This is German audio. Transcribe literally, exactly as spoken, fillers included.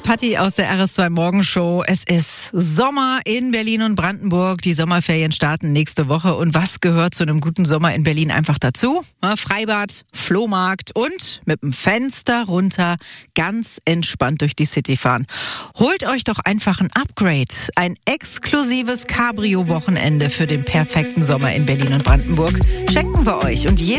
ist Patti aus der R S zwei Morgenshow. Es ist Sommer in Berlin und Brandenburg. Die Sommerferien starten nächste Woche. Und was gehört zu einem guten Sommer in Berlin einfach dazu? Freibad, Flohmarkt und mit dem Fenster runter ganz entspannt durch die City fahren. Holt euch doch einfach ein Upgrade. Ein exklusives Cabrio-Wochenende für den perfekten Sommer in Berlin und Brandenburg schenken wir euch. Und jeder